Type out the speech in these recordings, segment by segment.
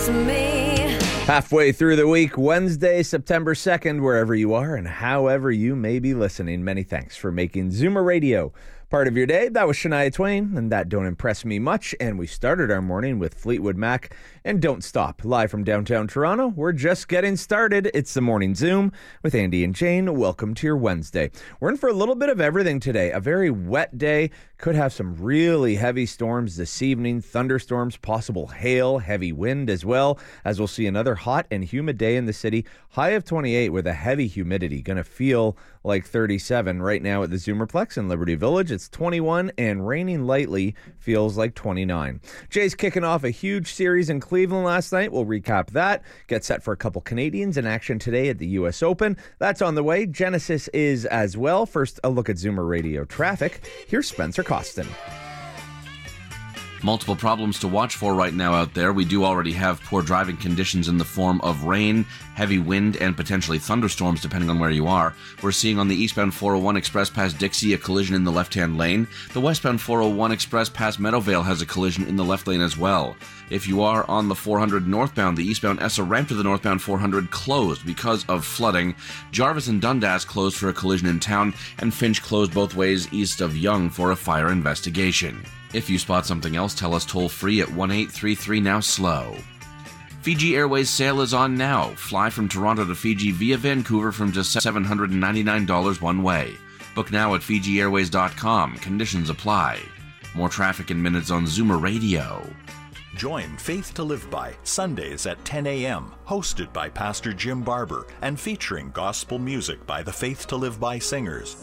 just me. Halfway through the week, Wednesday, September 2nd, wherever you are and however you may be listening, many thanks for making Zoomer Radio part of your day. That was Shania Twain, and that don't impress me much. And we started our morning with Fleetwood Mac and Don't Stop. Live from downtown Toronto, we're just getting started. It's the Morning Zoom with Andy and Jane. Welcome to your Wednesday. We're in for a little bit of everything today. A very wet day. Could have some really heavy storms this evening. Thunderstorms, possible hail, heavy wind as well, as we'll see another hot and humid day in the city. High of 28 with a heavy humidity. Going to feel like 37 right now at the Zoomerplex in Liberty Village. It's 21 and raining lightly, feels like 29. Jay's kicking off a huge series in Cleveland last night. We'll recap that. Get set for a couple Canadians in action today at the U.S. Open. That's on the way. Genesis is as well. First, a look at Zoomer Radio traffic. Here's Spencer Costin. Multiple problems to watch for right now out there. We do already have poor driving conditions in the form of rain, heavy wind, and potentially thunderstorms depending on where you are. We're seeing on the eastbound 401 Express past Dixie a collision in the left-hand lane. The westbound 401 Express past Meadowvale has a collision in the left lane as well. If you are on the 400 northbound, the eastbound Essa ramp to the northbound 400 closed because of flooding. Jarvis and Dundas closed for a collision in town, and Finch closed both ways east of Yonge for a fire investigation. If you spot something else, tell us toll-free at 1-833-NOW-SLOW. Fiji Airways sale is on now. Fly from Toronto to Fiji via Vancouver from just $799 one way. Book now at FijiAirways.com. Conditions apply. More traffic in minutes on Zoomer Radio. Join Faith to Live By, Sundays at 10 a.m., hosted by Pastor Jim Barber and featuring gospel music by the Faith to Live By singers.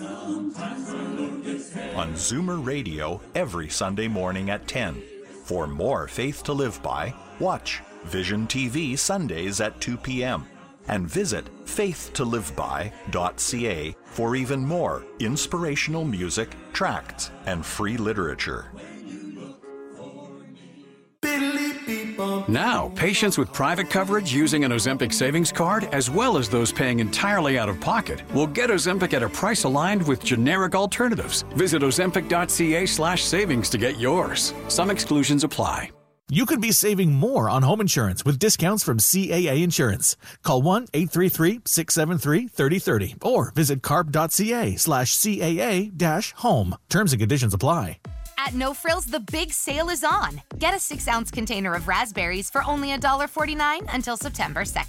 On Zoomer Radio every Sunday morning at 10. For more Faith to Live By, watch Vision TV Sundays at 2 p.m. and visit faithtoliveby.ca for even more inspirational music, tracts, and free literature. Now, patients with private coverage using an Ozempic savings card, as well as those paying entirely out of pocket, will get Ozempic at a price aligned with generic alternatives. Visit ozempic.ca/savings to get yours. Some exclusions apply. You could be saving more on home insurance with discounts from CAA Insurance. Call 1-833-673-3030 or visit carp.ca/CAA-home. Terms and conditions apply. At No Frills, the big sale is on. Get a 6-ounce container of raspberries for only $1.49 until September 2nd.